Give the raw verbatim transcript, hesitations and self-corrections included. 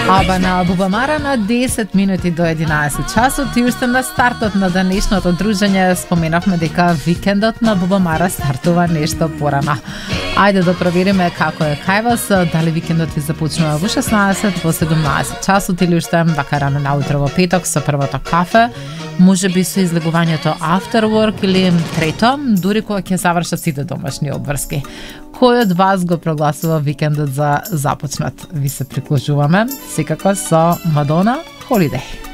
Аба на Бубамара на десет минути до единаесет часот и уште на стартот на денешното дружење споменавме дека викендот на Бубамара стартува нешто порано. Ајде да провериме како е кај вас, дали викендот ви започнува во шеснаесет, во седумнаесет часот или уште вака рано наутро во петок со првото кафе, може би со излегувањето after work или трето, дури кога ќе завршат сите домашни обврски. Кој од вас го прогласува викендот за започнат? Ви се приклучуваме секако со Мадона Holiday.